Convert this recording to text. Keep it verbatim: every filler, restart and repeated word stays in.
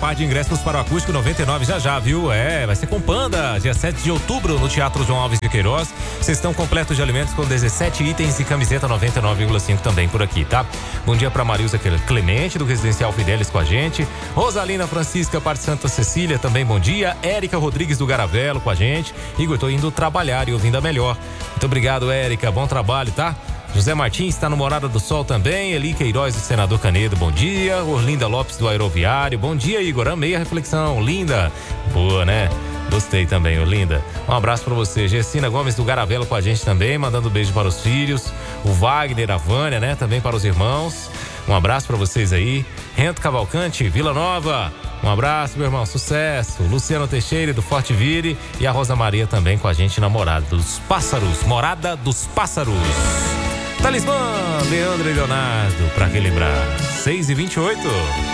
par de ingressos para o Acústico noventa e nove já já, viu? É, vai ser com Panda, dia sete de outubro, no Teatro João Alves de Queiroz. Cestão completo de alimentos com dezessete itens e camiseta noventa e nove vírgula cinco também por aqui, tá? Bom dia para Marilza Clemente, do Residencial Fidelis com a gente. Rosalina Francisca, parte Santa Cecília, também bom dia. Érica Rodrigues do Garavelo com a gente. Igor, tô indo trabalhar e ouvindo a melhor. Muito obrigado, Érica. Bom trabalho, tá? José Martins está no Morada do Sol também. Eli Queiroz do Senador Canedo, bom dia. Orlinda Lopes do Aeroviário, bom dia, Igor. Amei a reflexão, linda. Boa, né? Gostei também, Orlinda. Um abraço para você. Gessina Gomes do Garavelo com a gente também, mandando um beijo para os filhos. O Wagner, a Vânia, né? Também para os irmãos. Um abraço para vocês aí. Rento Cavalcante, Vila Nova. Um abraço, meu irmão, sucesso. Luciano Teixeira do Forte Vire e a Rosa Maria também com a gente na Morada dos Pássaros. Morada dos Pássaros. Talismã, Leandro e Leonardo, pra relembrar. seis e vinte e oito.